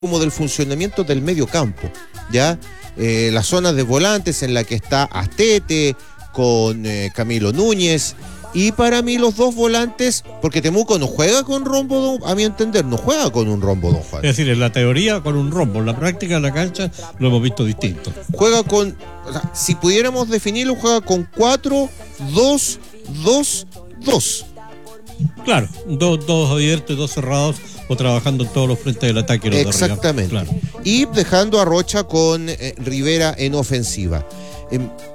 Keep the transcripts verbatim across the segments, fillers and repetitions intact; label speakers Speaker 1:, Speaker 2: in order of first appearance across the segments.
Speaker 1: como del funcionamiento del medio campo, ¿ya? Eh, la zona de volantes en la que está Astete con eh, Camilo Núñez, y para mí los dos volantes, porque Temuco no juega con rombo, don, a mi entender, no juega con un rombo, don Juan.
Speaker 2: Es decir, en la teoría con un rombo, en la práctica en la cancha lo hemos visto distinto.
Speaker 1: Juega con, o sea, si pudiéramos definirlo, juega con cuatro dos dos dos.
Speaker 2: Claro, dos, dos abiertos y dos cerrados, o trabajando en todos los frentes del ataque. Los
Speaker 1: Exactamente.
Speaker 2: De claro.
Speaker 1: Y dejando a Rocha con eh, Rivera en ofensiva. Eh,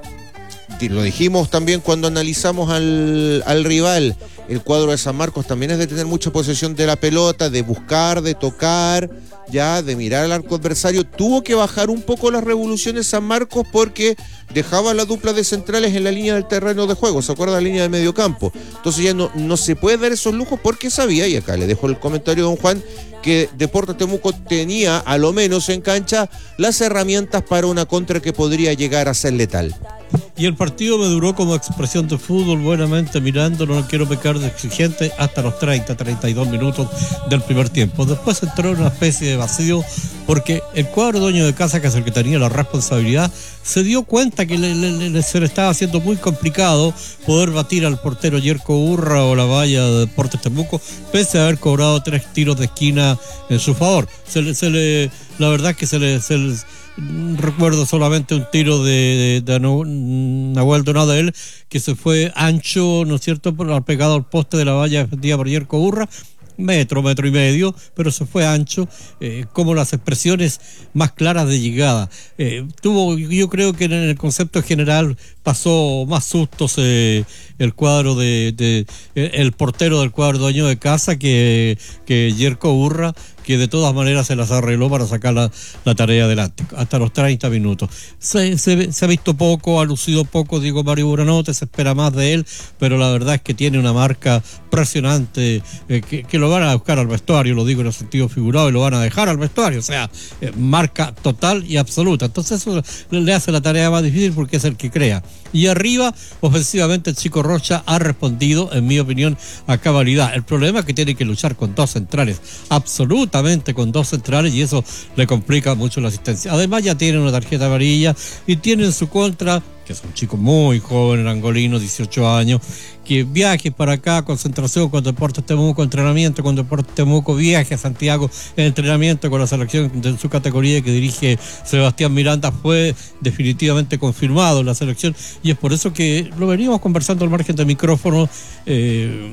Speaker 1: lo dijimos también cuando analizamos al, al rival. El cuadro de San Marcos también es de tener mucha posesión de la pelota, de buscar, de tocar, ya, de mirar al arco adversario. Tuvo que bajar un poco las revoluciones San Marcos porque dejaba la dupla de centrales en la línea del terreno de juego, ¿se acuerda? La línea de medio campo. Entonces ya no, no se puede dar esos lujos porque sabía, y acá le dejo el comentario a don Juan, que Deportes Temuco tenía, a lo menos en cancha, las herramientas para una contra que podría llegar a ser letal.
Speaker 2: Y el partido me duró como expresión de fútbol, buenamente mirándolo, no quiero pecar de exigente, hasta los treinta, treinta y dos minutos del primer tiempo. Después entró en una especie de vacío, porque el cuadro dueño de casa, que es el que tenía la responsabilidad, se dio cuenta que le, le, le, se le estaba haciendo muy complicado poder batir al portero Yerko Urra o la valla de Deportes Temuco, pese a haber cobrado tres tiros de esquina en su favor. Se le, se le, la verdad es que se le... Se le recuerdo solamente un tiro de, de, de Nahuel Donadel, que se fue ancho, ¿no es cierto?, por, pegado al poste de la valla defendida por Yerko Urra, metro, metro y medio, pero se fue ancho, eh, como las expresiones más claras de llegada. Eh, tuvo, yo creo que en el concepto general pasó más sustos eh, el cuadro de, de el portero del cuadro dueño de casa que, que Yerko Urra, que de todas maneras se las arregló para sacar la, la tarea adelante, hasta los treinta minutos. Se, se, se ha visto poco, ha lucido poco Diego Mario Buranote, se espera más de él, pero la verdad es que tiene una marca presionante, eh, que, que lo van a buscar al vestuario, lo digo en el sentido figurado, y lo van a dejar al vestuario, o sea, eh, marca total y absoluta. Entonces eso le hace la tarea más difícil porque es el que crea. Y arriba, ofensivamente, el chico Rocha ha respondido, en mi opinión, a cabalidad. El problema es que tiene que luchar con dos centrales, absolutamente con dos centrales, y eso le complica mucho la asistencia. Además ya tiene una tarjeta amarilla y tiene en su contra, que es un chico muy joven, el angolino, dieciocho años, que viaje para acá, concentración con Deportes Temuco, entrenamiento con Deportes Temuco, viaje a Santiago, entrenamiento con la selección de su categoría que dirige Sebastián Miranda, fue definitivamente confirmado en la selección, y es por eso que lo venimos conversando al margen de micrófono, eh,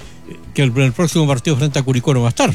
Speaker 2: que el, el próximo partido frente a Curicó no va a estar.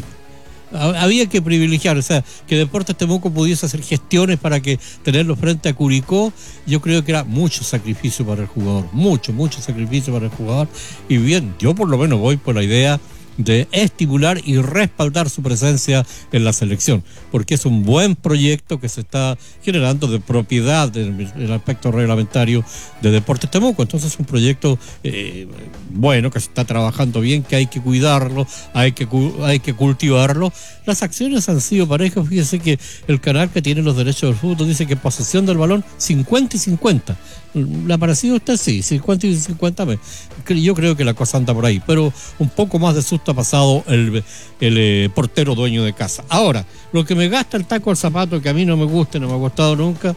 Speaker 2: Había que privilegiar, o sea, que Deportes Temuco pudiese hacer gestiones para que tenerlo frente a Curicó. Yo creo que era mucho sacrificio para el jugador, mucho, mucho sacrificio para el jugador. Y bien, yo por lo menos voy por la idea de estimular y respaldar su presencia en la selección, porque es un buen proyecto que se está generando de propiedad del, del aspecto reglamentario de Deportes Temuco. Entonces es un proyecto eh, bueno, que se está trabajando bien, que hay que cuidarlo, hay que, hay que cultivarlo. Las acciones han sido parejas. Fíjese que el canal que tiene los derechos del fútbol dice que posesión del balón cincuenta y cincuenta. ¿Le ha parecido a usted? Sí, cincuenta y cincuenta. Yo creo que la cosa anda por ahí, pero un poco más de susto ha pasado el, el eh, portero dueño de casa. Ahora, lo que me gasta el taco al zapato, que a mí no me gusta, no me ha gustado nunca,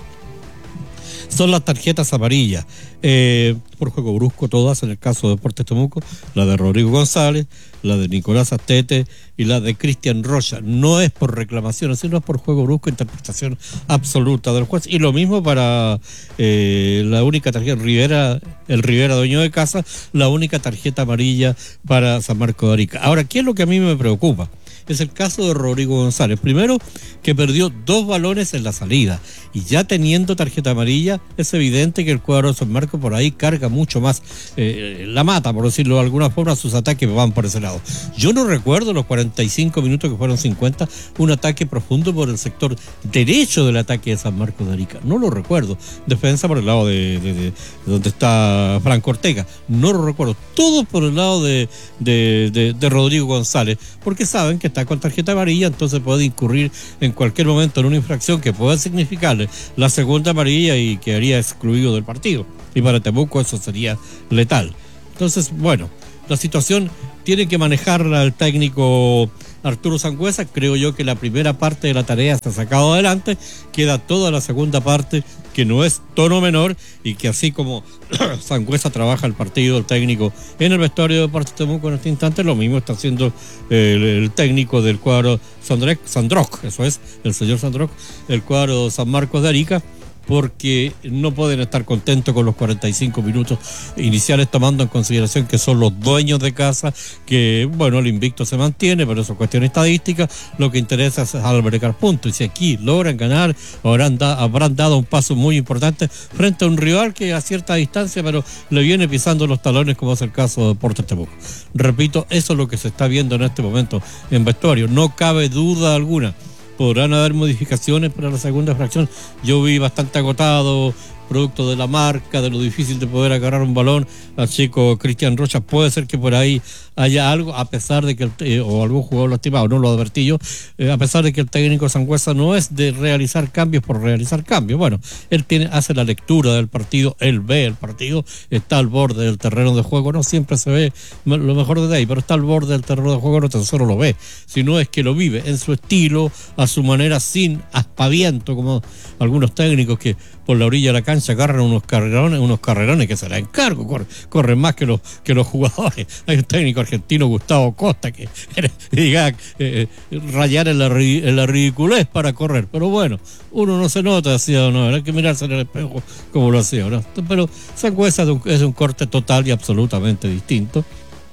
Speaker 2: son las tarjetas amarillas, eh, por juego brusco todas, en el caso de Deportes Temuco, la de Rodrigo González, la de Nicolás Astete y la de Cristian Rocha. No es por reclamación, sino es por juego brusco, interpretación absoluta del juez. Y lo mismo para eh, la única tarjeta, Rivera, el Rivera dueño de casa, la única tarjeta amarilla para San Marcos de Arica. Ahora, ¿qué es lo que a mí me preocupa? Es el caso de Rodrigo González. Primero, que perdió dos balones en la salida, y ya teniendo tarjeta amarilla es evidente que el cuadro de San Marcos por ahí carga mucho más, eh, la mata, por decirlo de alguna forma, sus ataques van por ese lado. Yo no recuerdo los cuarenta y cinco minutos, que fueron cincuenta, un ataque profundo por el sector derecho del ataque de San Marcos de Arica, no lo recuerdo. Defensa por el lado de, de, de, de donde está Franco Ortega, no lo recuerdo. Todo por el lado de, de, de, de Rodrigo González, porque saben que está con tarjeta amarilla, entonces puede incurrir en cualquier momento en una infracción que pueda significarle la segunda amarilla y quedaría excluido del partido, y para Temuco eso sería letal. Entonces, bueno, la situación tiene que manejarla el técnico Arturo Sangüesa. Creo yo que la primera parte de la tarea se ha sacado adelante, queda toda la segunda parte que no es tono menor, y que así como Sangüesa trabaja el partido, el técnico en el vestuario de Deportes Temuco en este instante, lo mismo está haciendo el, el técnico del cuadro Sandrec, Sandroc, eso es, el señor Sandroc, el cuadro San Marcos de Arica, porque no pueden estar contentos con los cuarenta y cinco minutos iniciales, tomando en consideración que son los dueños de casa, que bueno, el invicto se mantiene, pero eso es cuestión estadística. Lo que interesa es albergar puntos, y si aquí logran ganar, habrán, da, habrán dado un paso muy importante frente a un rival que a cierta distancia, pero le viene pisando los talones, como es el caso de Deportes Temuco. Repito, eso es lo que se está viendo en este momento en vestuario, no cabe duda alguna. Podrán haber modificaciones para la segunda fracción. Yo vi bastante agotado, producto de la marca, de lo difícil de poder agarrar un balón al chico Cristian Rocha. Puede ser que por ahí haya algo, a pesar de que el, eh, o algún jugador lastimado, no lo advertí yo, eh, a pesar de que el técnico Sangüesa no es de realizar cambios por realizar cambios. Bueno, él tiene, hace la lectura del partido, él ve el partido, está al borde del terreno de juego, no siempre se ve lo mejor de ahí, pero está al borde del terreno de juego, no tan solo lo ve, sino es que lo vive en su estilo, a su manera, sin aspaviento, como algunos técnicos que por la orilla de la cancha agarran unos carrerones, unos carrerones que se la encargo, corren, corren más que los que los jugadores. Hay un técnico argentino, Gustavo Costa, que diga eh, rayar en la, en la ridiculez para correr, pero bueno, uno no se nota así o no, hay que mirarse en el espejo como lo hacía, ¿no? Pero Sangüesa es un, es un corte total y absolutamente distinto.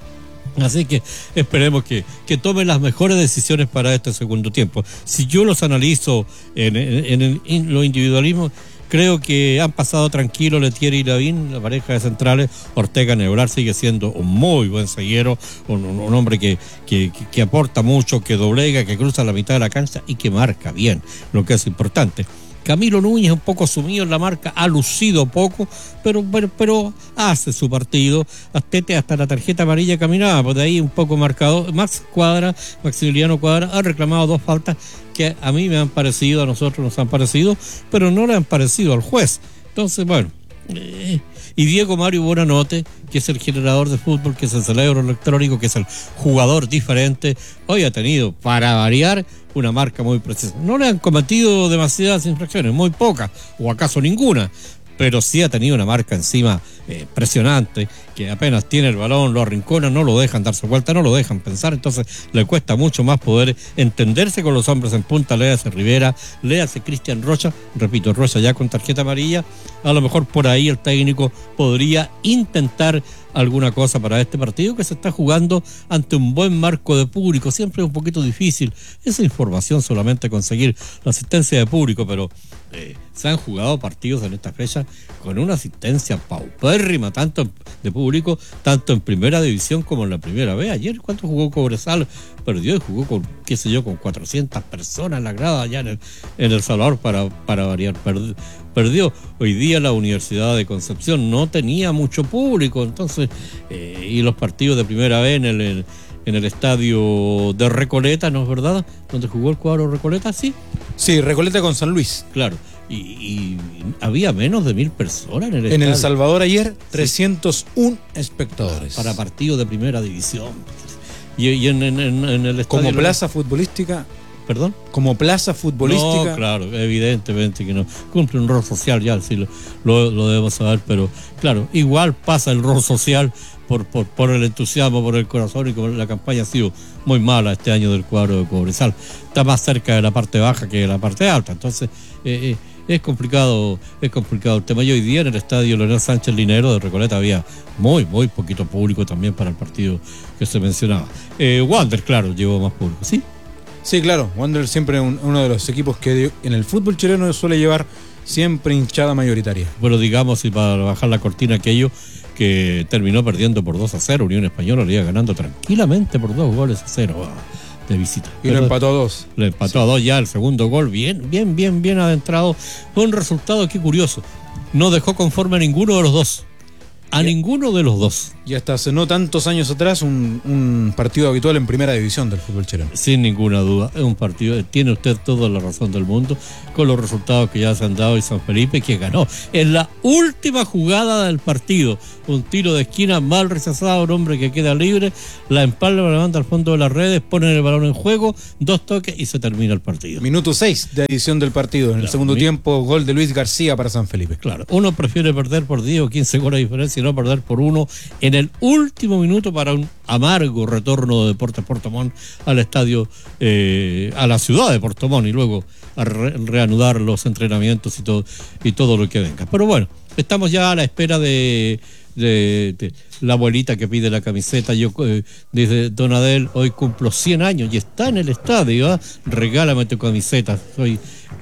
Speaker 2: Así que esperemos que, que tomen las mejores decisiones para este segundo tiempo. Si yo los analizo en, en, en, en lo individualismo, creo que han pasado tranquilo Letieri y Lavín, la pareja de centrales. Ortega Neular sigue siendo un muy buen zaguero, un, un hombre que, que, que aporta mucho, que doblega, que cruza la mitad de la cancha y que marca bien, lo que es importante. Camilo Núñez un poco sumido en la marca, ha lucido poco, pero, pero, pero hace su partido. Astete hasta la tarjeta amarilla caminaba, por de ahí un poco marcado. Max Cuadra, Maximiliano Cuadra, ha reclamado dos faltas que a mí me han parecido, a nosotros nos han parecido, pero no le han parecido al juez. Entonces, bueno, eh, y Diego Mario Buenanote, que es el generador de fútbol, que es el cerebro electrónico, que es el jugador diferente, hoy ha tenido, para variar, una marca muy precisa. No le han cometido demasiadas infracciones, muy pocas, o acaso ninguna, pero sí ha tenido una marca encima eh, impresionante, que apenas tiene el balón, lo arrinconan, no lo dejan darse vuelta, no lo dejan pensar, entonces le cuesta mucho más poder entenderse con los hombres en punta. Léase Rivera, léase Cristian Rocha, repito, Rocha ya con tarjeta amarilla, a lo mejor por ahí el técnico podría intentar alguna cosa para este partido que se está jugando ante un buen marco de público. Siempre es un poquito difícil esa información, solamente conseguir la asistencia de público, pero eh, se han jugado partidos en esta fecha con una asistencia paupérrima, tanto de público, tanto en primera división como en la primera B. Ayer, ¿cuánto jugó Cobresal? Perdió y jugó con, qué sé yo, con cuatrocientas personas en la grada allá en el, en El Salvador, para, para variar. Perdió, perdió. Hoy día la Universidad de Concepción no tenía mucho público, entonces, eh, y los partidos de primera B en el, en, en el estadio de Recoleta, ¿no es verdad? ¿Donde jugó el cuadro Recoleta? Sí.
Speaker 3: Sí, Recoleta con San Luis.
Speaker 2: Claro. Y, y había menos de mil personas en el
Speaker 3: En
Speaker 2: estadio.
Speaker 3: El Salvador ayer, trescientos uno espectadores.
Speaker 2: Para partido de primera división. Y, y en, en, en, en el estadio...
Speaker 3: Como plaza futbolística...
Speaker 2: ¿Perdón?
Speaker 3: Como plaza futbolística...
Speaker 2: No, claro, evidentemente que no. Cumple un rol social ya, sí, lo, lo, lo debemos saber, pero claro, igual pasa el rol social por, por, por el entusiasmo, por el corazón, y como la campaña ha sido muy mala este año del cuadro de Cobresal. Está más cerca de la parte baja que de la parte alta, entonces... Eh, eh, Es complicado, es complicado el tema. Y hoy día en el estadio Leonel Sánchez Linero de Recoleta había muy, muy poquito público también para el partido que se mencionaba. Eh, Wander, claro, llevó más público, ¿sí?
Speaker 3: Sí, claro. Wander siempre un, uno de los equipos que en el fútbol chileno suele llevar siempre hinchada mayoritaria.
Speaker 2: Bueno, digamos, y para bajar la cortina, aquello que terminó perdiendo por dos a cero, Unión Española le iba ganando tranquilamente por dos goles a cero. Ah. De visita.
Speaker 3: Y lo empató a dos.
Speaker 2: Lo empató
Speaker 3: sí.
Speaker 2: a dos ya, el segundo gol, bien, bien, bien, bien adentrado. Fue un resultado, qué curioso. No dejó conforme a ninguno de los dos. A
Speaker 3: y,
Speaker 2: ninguno de los dos.
Speaker 3: y hasta hace no tantos años atrás un, un partido habitual en primera división del fútbol chileno.
Speaker 2: Sin ninguna duda, es un partido, tiene usted toda la razón del mundo, con los resultados que ya se han dado y San Felipe que ganó en la última jugada del partido, un tiro de esquina mal rechazado, un hombre que queda libre, la empalma, la levanta al fondo de las redes, ponen el balón en juego, dos toques y se termina el partido.
Speaker 3: Minuto seis de edición del partido, en claro, el segundo mi... tiempo, gol de Luis García para San Felipe.
Speaker 2: Claro, uno prefiere perder por diez o quince goles de diferencia y no perder por uno en el último minuto para un amargo retorno de Deportes Puerto Montt al estadio, eh, a la ciudad de Puerto Montt y luego a re- reanudar los entrenamientos y todo, y todo lo que venga. Pero bueno, estamos ya a la espera de, de, de la abuelita que pide la camiseta. Yo, eh, dice Don Adel, hoy cumplo cien años y está en el estadio, ¿eh? Regálame tu camiseta. Soy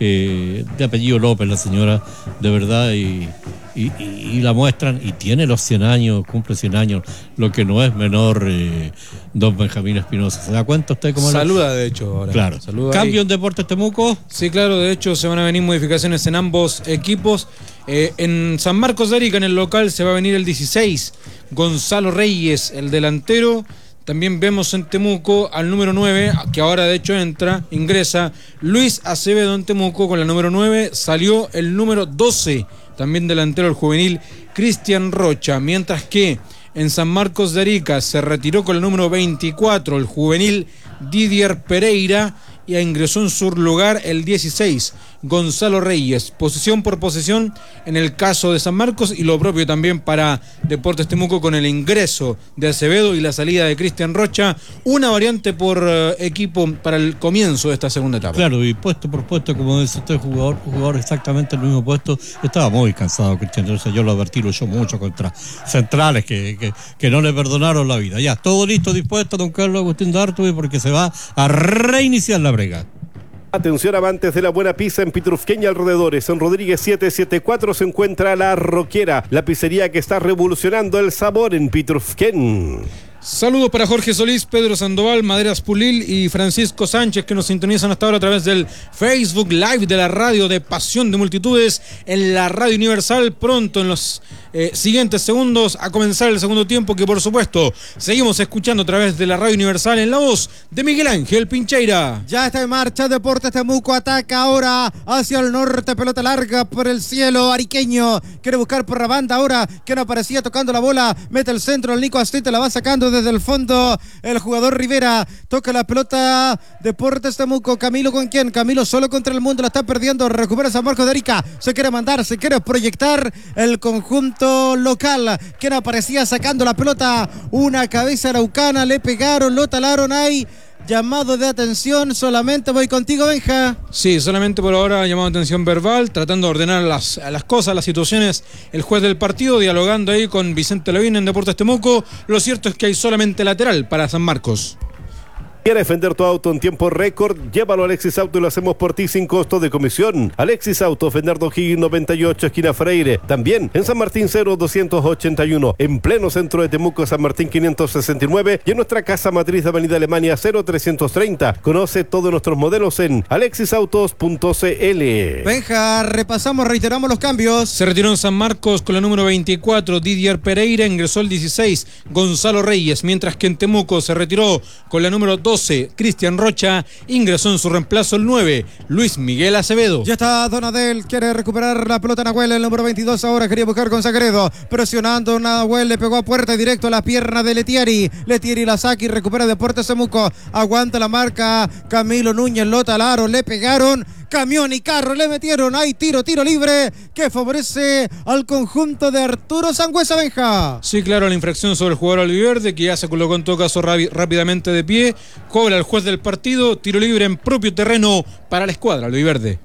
Speaker 2: eh, de apellido López la señora, de verdad, y, y, y, y la muestran, y tiene los cien años, cumple cien años, lo que no es menor, eh, don Benjamín Espinosa. ¿Se da cuenta usted cómo
Speaker 3: saluda,
Speaker 2: la...
Speaker 3: de hecho, ahora?
Speaker 2: Claro.
Speaker 3: Saluda
Speaker 2: ¿Cambio
Speaker 3: ahí
Speaker 2: en Deportes Temuco?
Speaker 3: Sí, claro, de hecho se van a venir modificaciones en ambos equipos. Eh, en San Marcos de Arica, en el local, se va a venir el dieciséis, Gonzalo Reyes, el delantero. También vemos en Temuco al número nueve, que ahora de hecho entra, ingresa Luis Acevedo en Temuco con la número nueve. Salió el número doce, también delantero el juvenil Cristian Rocha. Mientras que en San Marcos de Arica se retiró con el número veinticuatro el juvenil Didier Pereira y ingresó en su lugar el dieciséis, Gonzalo Reyes. Posesión por posesión en el caso de San Marcos, y lo propio también para Deportes Temuco con el ingreso de Acevedo y la salida de Cristian Rocha. Una variante por uh, equipo para el comienzo de esta segunda etapa.
Speaker 2: Claro, y puesto por puesto, como dice usted, jugador por jugador, exactamente el mismo puesto. Estaba muy cansado Cristian Rocha, yo lo advertí, lo echó mucho contra centrales que, que, que no le perdonaron la vida. Ya, todo listo, dispuesto, don Carlos Agustín D'Artube, porque se va a reiniciar la brega.
Speaker 4: Atención, amantes de la buena pizza en Pitrufquén y alrededores. En Rodríguez setecientos setenta y cuatro se encuentra La Roquera, la pizzería que está revolucionando el sabor en Pitrufquén.
Speaker 3: Saludos para Jorge Solís, Pedro Sandoval, Maderas Pulil y Francisco Sánchez, que nos sintonizan hasta ahora a través del Facebook Live de la radio de Pasión de Multitudes en la Radio Universal. Pronto, en los eh, siguientes segundos, a comenzar el segundo tiempo, que por supuesto seguimos escuchando a través de la Radio Universal en la voz de Miguel Ángel Pincheira.
Speaker 5: Ya está en marcha Deportes Temuco, ataca ahora hacia el norte, pelota larga por el cielo ariqueño, quiere buscar por la banda ahora, que no aparecía tocando la bola, mete el centro, el Nico Astete la va sacando desde el fondo el jugador Rivera, toca la pelota Deportes Temuco. Camilo, ¿con quién? Camilo solo contra el mundo, la está perdiendo, recupera San Marcos de Arica, se quiere mandar, se quiere proyectar el conjunto local, quien aparecía sacando la pelota, una cabeza araucana, le pegaron, lo talaron, ahí llamado de atención. Solamente voy contigo, Benja.
Speaker 3: Sí, solamente por ahora llamado de atención verbal, tratando de ordenar las, las cosas, las situaciones, el juez del partido, dialogando ahí con Vicente Lavín en Deportes Temuco. Lo cierto es que hay solamente lateral para San Marcos.
Speaker 4: ¿Quieres vender tu auto en tiempo récord? Llévalo a Alexis Auto y lo hacemos por ti sin costo de comisión. Alexis Auto, Bernardo Higgins noventa y ocho, esquina Freire. También en San Martín cero doscientos ochenta y uno, en pleno centro de Temuco, San Martín quinientos sesenta y nueve, y en nuestra casa matriz de Avenida Alemania cero trescientos treinta. Conoce todos nuestros modelos en alexis autos punto c l.
Speaker 5: Benja, repasamos, reiteramos los cambios.
Speaker 3: Se retiró en San Marcos con la número veinticuatro Didier Pereira, ingresó el dieciséis Gonzalo Reyes, mientras que en Temuco se retiró con la número doce Cristian Rocha, ingresó en su reemplazo el nueve Luis Miguel Acevedo.
Speaker 5: Ya está Donadel, quiere recuperar la pelota Nahuel, el número veintidós ahora quería buscar con Sagredo, presionando Nahuel, le pegó a puerta directo a la pierna de Letieri, Letieri la saca y recupera Deportes Temuco, aguanta la marca Camilo Núñez, lo talaron, le pegaron, camión y carro le metieron, hay tiro, tiro libre que favorece al conjunto de Arturo Sangüesa. Benja.
Speaker 3: Sí, claro, la infracción sobre el jugador albiverde, que ya se colocó en todo caso rápidamente de pie, cobra el juez del partido, tiro libre en propio terreno para la escuadra albiverde.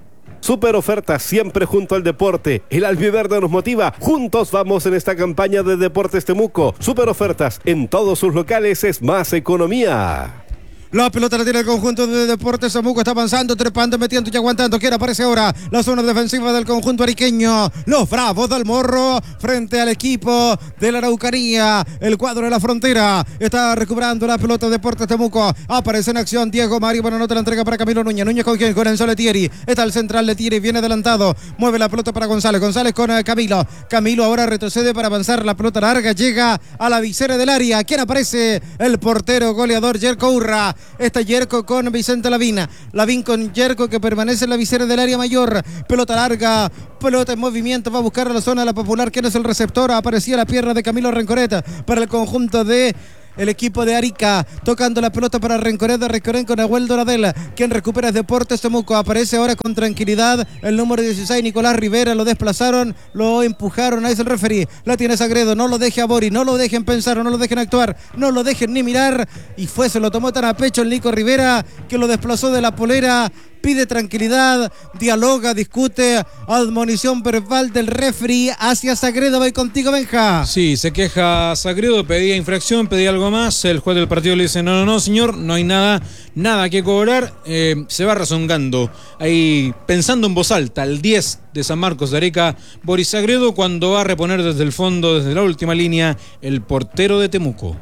Speaker 4: Super ofertas siempre junto al deporte. El albiverde nos motiva. Juntos vamos en esta campaña de Deportes Temuco. Super ofertas en todos sus locales, es más economía.
Speaker 5: La pelota la tiene el conjunto de Deportes Temuco, está avanzando, trepando, metiendo y aguantando. ¿Quién aparece ahora? La zona defensiva del conjunto ariqueño. Los Bravos del Morro frente al equipo de la Araucanía. El cuadro de la frontera está recuperando la pelota de Deportes Temuco. Aparece en acción Diego Mario. Bueno, nota la entrega para Camilo Núñez. Núñez con quién? Con Enzo Letieri. Está el central Letieri, viene adelantado. Mueve la pelota para González. González con uh, Camilo. Camilo ahora retrocede para avanzar. La pelota larga llega a la visera del área. ¿Quién aparece? El portero goleador Yerko Urra. Está Yerko con Vicente Lavín. Lavín con Yerko que permanece en la visera del área mayor. Pelota larga, pelota en movimiento. Va a buscar a la zona de la Popular. ¿Quién es el receptor? Aparecía la pierna de Camilo Rencoreta para el conjunto de el equipo de Arica, tocando la pelota para Rencoreta, Rencoreta con Nahuel Doradela, quien recupera es Deportes Temuco. Aparece ahora con tranquilidad el número dieciséis, Nicolás Rivera. Lo desplazaron, lo empujaron, ahí es el referí. La tiene Sagredo, no lo deje a Bori, no lo dejen pensar, no lo dejen actuar, no lo dejen ni mirar. Y fue, se lo tomó tan a pecho el Nico Rivera que lo desplazó de la polera. Pide tranquilidad, dialoga, discute, admonición verbal del referee hacia Sagredo. Voy contigo, Benja.
Speaker 3: Sí, se queja Sagredo, pedía infracción, pedía algo más. El juez del partido le dice, no, no, no, señor, no hay nada, nada que cobrar. Eh, se va rezongando, ahí pensando en voz alta, el diez de San Marcos de Arica, Boris Sagredo, cuando va a reponer desde el fondo, desde la última línea, el portero de Temuco.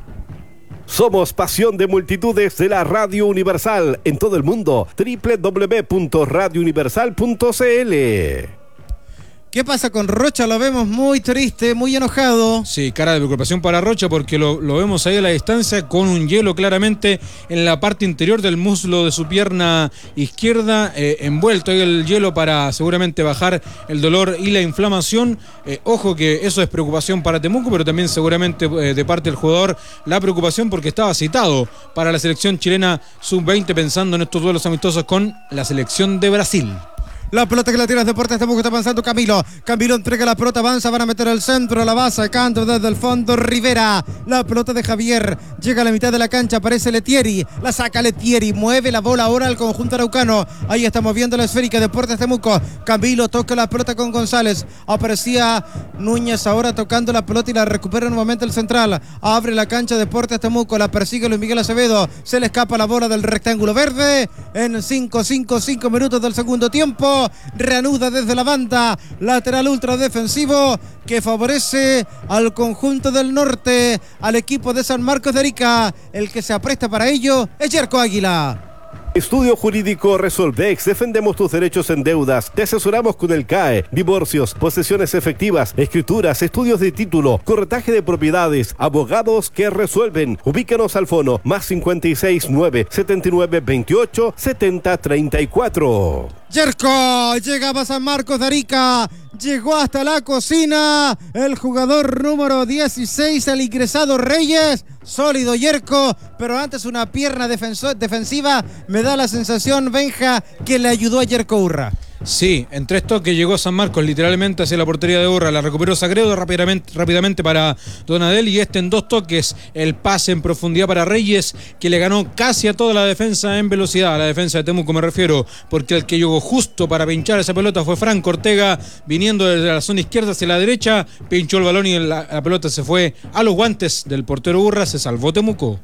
Speaker 4: Somos pasión de multitudes de la Radio Universal en todo el mundo. doble u doble u doble u punto radio universal punto c l.
Speaker 5: ¿Qué pasa con Rocha? Lo vemos muy triste, muy enojado.
Speaker 3: Sí, cara de preocupación para Rocha porque lo, lo vemos ahí a la distancia con un hielo claramente en la parte interior del muslo de su pierna izquierda, eh, envuelto ahí el hielo para seguramente bajar el dolor y la inflamación. Eh, ojo que eso es preocupación para Temuco, pero también seguramente eh, de parte del jugador la preocupación porque estaba citado para la selección chilena sub veinte pensando en estos duelos amistosos con la selección de Brasil.
Speaker 5: La pelota que la tira Deportes Temuco, está avanzando Camilo. Camilo entrega la pelota, avanza, van a meter al centro, la va sacando desde el fondo Rivera. La pelota de Javier, llega a la mitad de la cancha, aparece Letieri, la saca Letieri, mueve la bola ahora al conjunto araucano. Ahí está moviendo la esférica Deportes Temuco. Camilo toca la pelota con González. Aparecía Núñez ahora tocando la pelota y la recupera nuevamente el central. Abre la cancha Deportes Temuco, la persigue Luis Miguel Acevedo. Se le escapa la bola del rectángulo verde en cinco, cinco, cinco minutos del segundo tiempo. Reanuda desde la banda, lateral ultra defensivo que favorece al conjunto del norte, al equipo de San Marcos de Arica. El que se apresta para ello es Yerko Águila.
Speaker 4: Estudio Jurídico Resolvex, defendemos tus derechos en deudas, te asesoramos con el C A E, divorcios, posesiones efectivas, escrituras, estudios de título, corretaje de propiedades, abogados que resuelven. Ubícanos al fono más cincuenta y seis, nueve, setenta y nueve, veintiocho, setenta, treinta y cuatro.
Speaker 5: Yerko, llegaba San Marcos de Arica, llegó hasta la cocina, el jugador número dieciséis, el ingresado Reyes, sólido Yerko, pero antes una pierna defenso- defensiva, me da la sensación, Benja, que le ayudó a Yerko Urra.
Speaker 3: Sí, en tres toques llegó San Marcos literalmente hacia la portería de Urra, la recuperó Sagredo rápidamente, rápidamente para Donadel y este en dos toques, el pase en profundidad para Reyes, que le ganó casi a toda la defensa en velocidad, a la defensa de Temuco me refiero, porque el que llegó justo para pinchar esa pelota fue Franco Ortega, viniendo desde la zona izquierda hacia la derecha, pinchó el balón y la, la pelota se fue a los guantes del portero Urra, se salvó Temuco.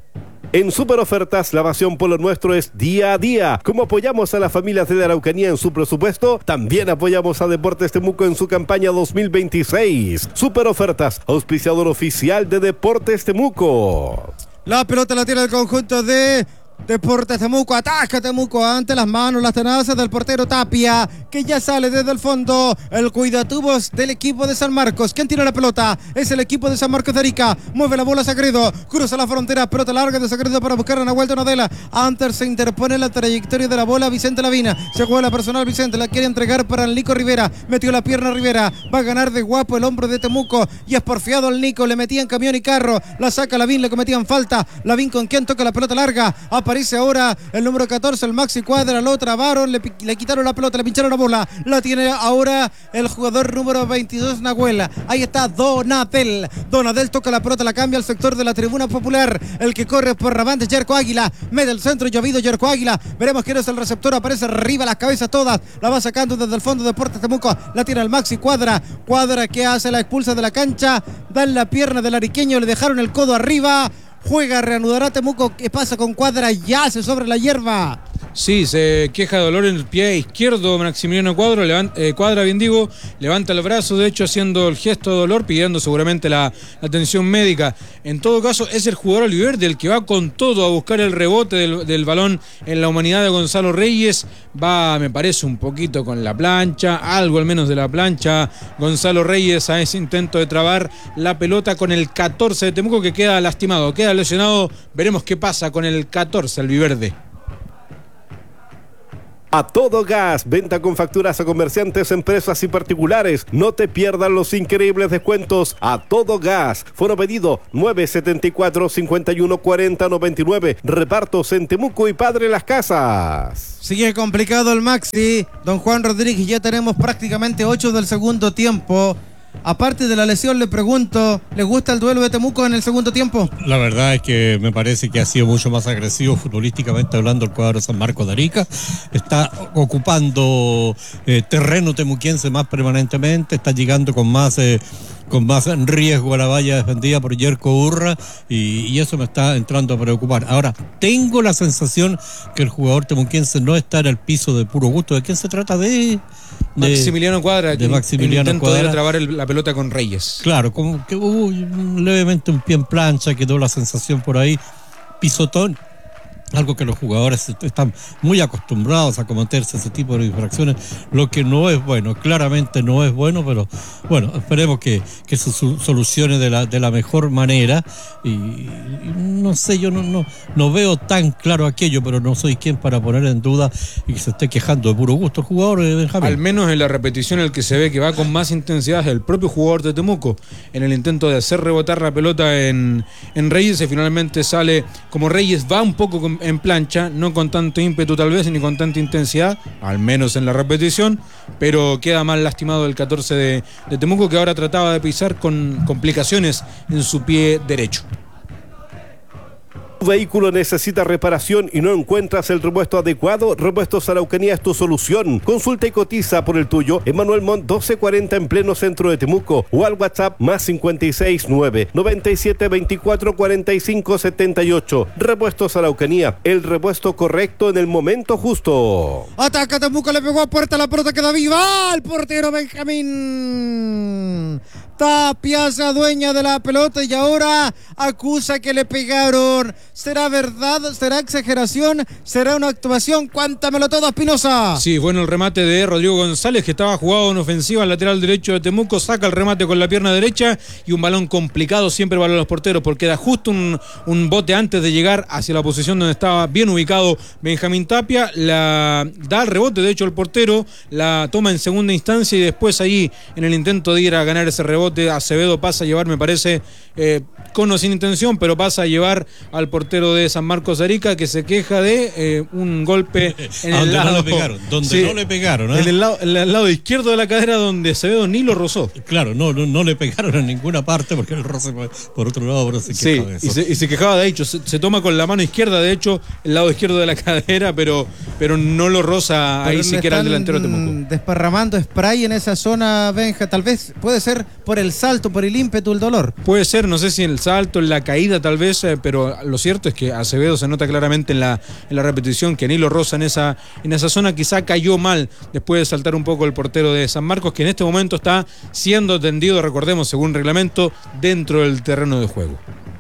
Speaker 4: En Super Ofertas, la pasión por lo nuestro es día a día. Como apoyamos a las familias de la Araucanía en su presupuesto, también apoyamos a Deportes Temuco en su campaña dos mil veintiséis. Super Ofertas, auspiciador oficial de Deportes Temuco.
Speaker 5: La pelota la tiene el conjunto de Deportes Temuco, ataca Temuco ante las manos, las tenazas del portero Tapia, que ya sale desde el fondo, el cuidatubos del equipo de San Marcos. ¿Quién tira la pelota? Es el equipo de San Marcos de Arica, mueve la bola Sagredo, cruza la frontera, pelota larga de Sagredo para buscar a Nahuel Donadela. Antes se interpone la trayectoria de la bola Vicente Lavina, se juega la personal Vicente, la quiere entregar para el Nico Rivera, metió la pierna Rivera, va a ganar de guapo el hombro de Temuco y es porfiado al Nico, le metían camión y carro, la saca Lavín, le cometían falta, Lavín con quien toca la pelota larga, aparece ahora el número catorce, el Maxi Cuadra, lo trabaron, le, le quitaron la pelota, le pincharon la bola, la tiene ahora el jugador número veintidós, Nahuel. Ahí está Donadel, Donadel toca la pelota, la cambia al sector de la tribuna popular, el que corre por Rabante, Yerko Águila, mete el centro, llovido Yerko Águila, veremos quién es el receptor, aparece arriba, las cabezas todas, la va sacando desde el fondo de Deportes Temuco, la tiene el Maxi Cuadra, Cuadra que hace la expulsa de la cancha, dan la pierna del ariqueño, le dejaron el codo arriba. juega, reanudará Temuco. ¿Qué pasa con Cuadra? Ya se sobre la hierba.
Speaker 3: Sí, se queja de dolor en el pie izquierdo Maximiliano Cuadra, levanta, eh, Cuadra, bien digo, levanta el brazo, de hecho haciendo el gesto de dolor, pidiendo seguramente la, la atención médica. En todo caso, es el jugador oliverde el que va con todo a buscar el rebote del, del balón en la humanidad de Gonzalo Reyes. Va, me parece, un poquito con la plancha, algo al menos de la plancha. Gonzalo Reyes a ese intento de trabar la pelota con el catorce de Temuco, que queda lastimado, queda lesionado. Veremos qué pasa con el catorce albiverde.
Speaker 4: A todo gas, venta con facturas a comerciantes, empresas y particulares. No te pierdas los increíbles descuentos. A todo gas. Foro pedido nueve setenta y cuatro, cincuenta y uno, cuarenta, noventa y nueve. Repartos en Temuco y Padre Las Casas.
Speaker 5: Sigue complicado el Maxi. Don Juan Rodríguez, ya tenemos prácticamente ocho del segundo tiempo. Aparte de la lesión, le pregunto, ¿le gusta el duelo de Temuco en el segundo tiempo?
Speaker 2: La verdad es que me parece que ha sido mucho más agresivo futbolísticamente hablando el cuadro San Marcos de Arica. Está ocupando eh, terreno temuquiense más permanentemente, está llegando con más... Eh, con más riesgo a la valla defendida por Yerko Urra y, y eso me está entrando a preocupar. Ahora, tengo la sensación que el jugador temuquiense no está en el piso de puro gusto. ¿De quién se trata? De... de
Speaker 3: Maximiliano Cuadra,
Speaker 2: de Maximiliano
Speaker 3: intento
Speaker 2: Cuadra.
Speaker 3: de ir a trabar el, la pelota con Reyes.
Speaker 2: Claro, como que hubo levemente un pie en plancha, quedó la sensación por ahí, pisotón. Algo que los jugadores están muy acostumbrados a cometerse ese tipo de infracciones, lo que no es bueno, claramente no es bueno, pero bueno, esperemos que, que se solucione de la, de la mejor manera y, y no sé, yo no, no, no veo tan claro aquello, pero no soy quien para poner en duda y que se esté quejando de puro gusto el jugador de Benjamín.
Speaker 3: Al menos en la repetición el que se ve que va con más intensidad es el propio jugador de Temuco, en el intento de hacer rebotar la pelota en, en Reyes y finalmente sale como Reyes va un poco con, en plancha, no con tanto ímpetu tal vez, ni con tanta intensidad, al menos en la repetición, pero queda mal lastimado el catorce de, de Temuco, que ahora trataba de pisar con complicaciones en su pie derecho.
Speaker 4: Tu vehículo necesita reparación y no encuentras el repuesto adecuado. Repuestos Araucanía es tu solución. Consulta y cotiza por el tuyo en Manuel Montt doce cuarenta en pleno centro de Temuco o al WhatsApp más cincuenta y seis, nueve, noventa y siete, veinticuatro, cuarenta y cinco, setenta y ocho. Repuestos Araucanía, el repuesto correcto en el momento justo.
Speaker 5: Ataca Temuco, le pegó a puerta, la pelota queda viva. El portero Benjamín Tapia se adueña de la pelota y ahora acusa que le pegaron. ¿Será verdad? ¿Será exageración? ¿Será una actuación? Cuéntamelo todo, Espinosa.
Speaker 3: Sí, bueno, el remate de Rodrigo González, que estaba jugado en ofensiva al lateral derecho de Temuco, saca el remate con la pierna derecha y un balón complicado siempre para los porteros porque da justo un, un bote antes de llegar hacia la posición donde estaba bien ubicado Benjamín Tapia, la da el rebote de hecho el portero, la toma en segunda instancia y después ahí en el intento de ir a ganar ese rebote Acevedo pasa a llevar, me parece, eh, con o sin intención, pero pasa a llevar al portero de San Marcos de Arica, que se queja de eh, un golpe en el lado.
Speaker 2: No le pegaron, donde sí, no le pegaron, ¿eh?
Speaker 3: En el lado, en el lado izquierdo de la cadera donde Acevedo ni lo rozó.
Speaker 2: Claro, no, no, no le pegaron en ninguna parte porque el roce fue por otro lado, pero se quejaba
Speaker 3: sí,
Speaker 2: de eso.
Speaker 3: Y se, y se quejaba de hecho, se, se toma con la mano izquierda, de hecho, el lado izquierdo de la cadera, pero, pero no lo roza pero ahí siquiera el delantero de Temuco.
Speaker 5: Desparramando spray en esa zona, Benja, tal vez puede ser por el salto, por el ímpetu, el dolor.
Speaker 3: Puede ser, no sé si en el salto, en la caída tal vez, eh, pero lo cierto es que Acevedo se nota claramente en la, en la repetición que ni lo roza en esa, en esa zona, quizá cayó mal después de saltar un poco el portero de San Marcos, que en este momento está siendo atendido, recordemos, según reglamento, dentro del terreno de juego.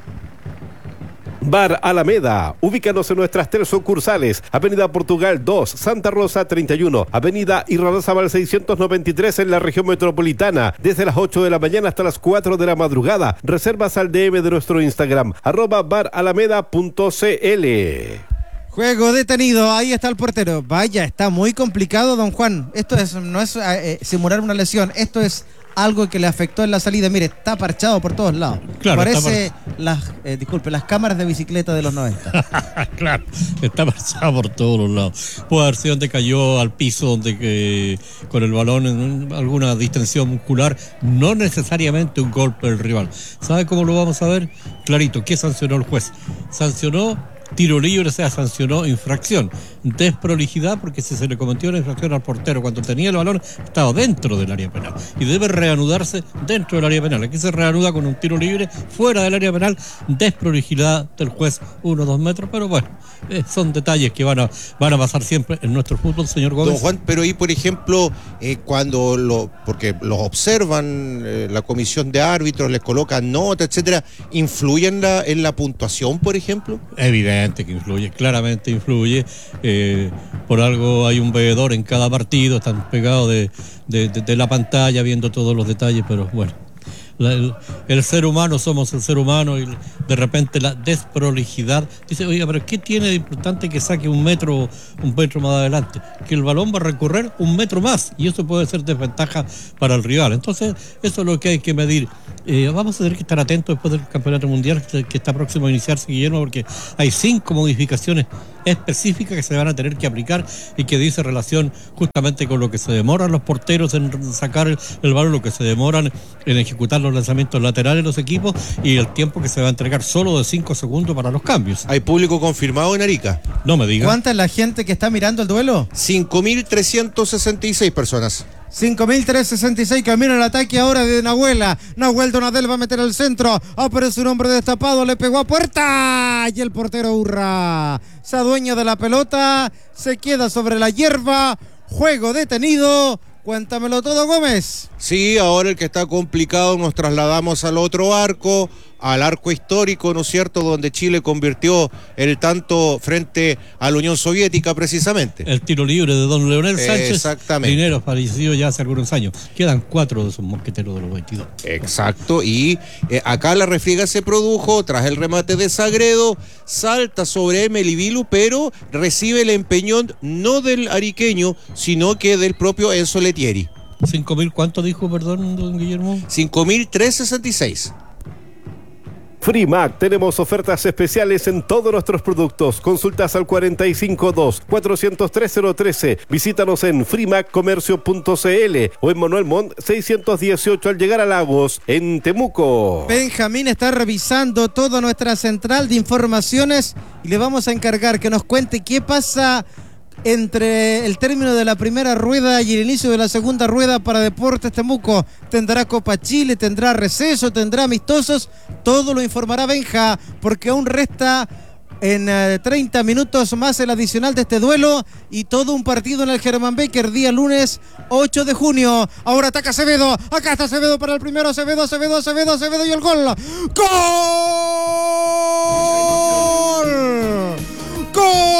Speaker 4: Bar Alameda, ubícanos en nuestras tres sucursales, Avenida Portugal dos, Santa Rosa treinta y uno, Avenida Irarrázaval seiscientos noventa y tres en la región metropolitana, desde las ocho de la mañana hasta las cuatro de la madrugada. Reservas al D M de nuestro Instagram, arroba baralameda punto cl.
Speaker 5: Juego detenido, ahí está el portero. Vaya, está muy complicado, don Juan. Esto es, no es eh, simular una lesión, esto es algo que le afectó en la salida. Mire, está parchado por todos lados.
Speaker 2: Claro,
Speaker 5: parece las, eh, disculpe, las cámaras de bicicleta de los noventa.
Speaker 2: Claro, está parchado por todos los lados. Puede haber sido donde cayó al piso, donde que, con el balón en alguna distensión muscular, no necesariamente un golpe del rival. ¿Sabe cómo lo vamos a ver? Clarito, ¿qué sancionó el juez? Sancionó tiro libre se sancionó infracción. Desprolijidad, porque si se le cometió una infracción al portero cuando tenía el balón, estaba dentro del área penal y debe reanudarse dentro del área penal. Aquí se reanuda con un tiro libre fuera del área penal. Desprolijidad del juez, uno o dos metros, pero bueno, eh, son detalles que van a, van a pasar siempre en nuestro fútbol, señor Gómez.
Speaker 1: Don Juan, pero ahí, por ejemplo, eh, cuando lo, porque los observan, eh, la comisión de árbitros les colocan notas, etcétera, ¿influye en la, en la puntuación, por ejemplo?
Speaker 2: Evidente que influye, claramente influye. Eh, por algo hay un veedor en cada partido, están pegados de, de, de, de la pantalla viendo todos los detalles, pero bueno. La, el, el ser humano, somos el ser humano y de repente la desprolijidad. Dice, oiga, pero ¿qué tiene de importante que saque un metro un metro más adelante? Que el balón va a recorrer un metro más y eso puede ser desventaja para el rival. Entonces, eso es lo que hay que medir. Eh, vamos a tener que estar atentos después del campeonato mundial que, que está próximo a iniciarse, Guillermo, porque hay cinco modificaciones específicas que se van a tener que aplicar y que dice relación justamente con lo que se demoran los porteros en sacar el, el balón, lo que se demoran en ejecutar los lanzamientos laterales de los equipos y el tiempo que se va a entregar solo de cinco segundos para los cambios.
Speaker 1: ¿Hay público confirmado en Arica?
Speaker 2: No me diga.
Speaker 5: ¿Cuánta es la gente que está mirando el duelo?
Speaker 1: cinco mil trescientas sesenta y seis personas.
Speaker 5: cinco mil trescientos sesenta y seis, camina el ataque ahora de Nahuela. Nahuel Donadel va a meter el centro. Aparece un hombre destapado, le pegó a puerta. Y el portero Urra se adueña de la pelota, se queda sobre la hierba. Juego detenido. Cuéntamelo todo, Gómez.
Speaker 1: Sí, ahora el que está complicado, nos trasladamos al otro arco, al arco histórico, ¿no es cierto?, donde Chile convirtió el tanto frente a la Unión Soviética precisamente.
Speaker 2: El tiro libre de don Leonel Sánchez.
Speaker 1: Exactamente.
Speaker 2: Dinero fallecido ya hace algunos años. Quedan cuatro de esos mosqueteros de los veintidós.
Speaker 1: Exacto, y eh, acá la refriega se produjo tras el remate de Sagredo, salta sobre Emily Vilu, pero recibe el empeñón no del ariqueño, sino que del propio Enzo Lettieri.
Speaker 2: ¿Cinco mil cuánto dijo, perdón, don Guillermo?
Speaker 1: cinco mil trescientos sesenta y seis.
Speaker 4: Frimac, tenemos ofertas especiales en todos nuestros productos. Consultas al cuarenta y cinco dos, cuatrocientos tres, cero trece. Visítanos en frimac comercio punto c l o en Manuel Montt seiscientos dieciocho al llegar a Lagos, en Temuco.
Speaker 5: Benjamín está revisando toda nuestra central de informaciones y le vamos a encargar que nos cuente qué pasa entre el término de la primera rueda y el inicio de la segunda rueda para Deportes Temuco. Tendrá Copa Chile, tendrá receso, tendrá amistosos, todo lo informará Benja, porque aún resta en uh, treinta minutos más el adicional de este duelo y todo un partido en el Germán Becker, día lunes ocho de junio. Ahora ataca Acevedo, acá está Acevedo para el primero, Acevedo, Acevedo, Acevedo, Acevedo y el gol. ¡Gol! ¡Gol!